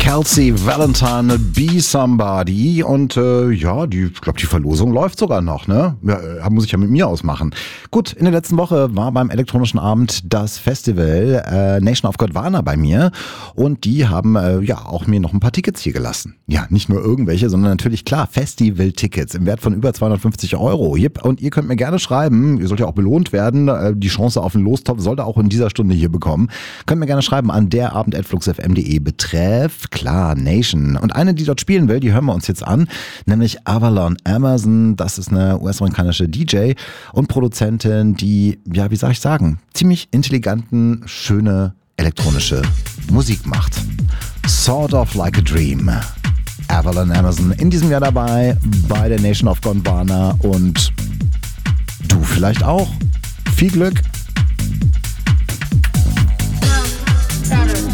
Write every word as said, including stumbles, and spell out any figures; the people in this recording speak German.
Kelsey Valentine, Be Somebody. Und äh, ja, die, ich glaube, die Verlosung läuft sogar noch, ne? Ja, muss ich ja mit mir ausmachen. Gut, in der letzten Woche war beim elektronischen Abend das Festival äh, Nation of Gondwana bei mir. Und die haben äh, ja auch mir noch ein paar Tickets hier gelassen. Ja, nicht nur irgendwelche, sondern natürlich, klar, Festival-Tickets im Wert von über zweihundertfünfzig Euro. Und ihr könnt mir gerne schreiben, ihr sollt ja auch belohnt werden. Äh, die Chance auf einen Lostopf sollt ihr auch in dieser Stunde hier bekommen. Könnt mir gerne schreiben an derabend at flux f m punkt de. Betreff, klar, Nation. Und eine, die dort spielen will, die hören wir uns jetzt an, nämlich Avalon Emerson. Das ist eine U S-amerikanische D J und Produzentin, die, ja, wie soll ich sagen, ziemlich intelligenten, schöne elektronische Musik macht. Sort of like a dream. Avalon Emerson in diesem Jahr dabei bei der Nation of Gondwana und du vielleicht auch. Viel Glück.